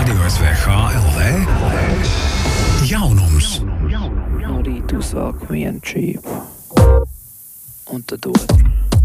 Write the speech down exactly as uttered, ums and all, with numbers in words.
Radio S V H L V jaunums. No rīta uzvelk vienu čīpu un tad otru.